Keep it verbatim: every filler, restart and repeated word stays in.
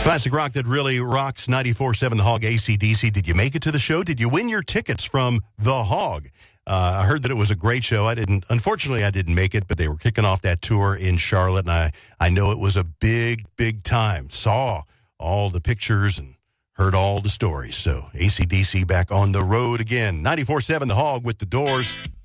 Classic rock that really rocks. Ninety-four seven The Hog, A C D C. Did you make it to the show? Did you win your tickets from The Hog? Uh, I heard that it was a great show. I didn't, unfortunately, I didn't make it, but they were kicking off that tour in Charlotte, and I, I know it was a big, big time. Saw all the pictures and heard all the stories. So A C D C back on the road again. Ninety-four seven The Hog with The Doors.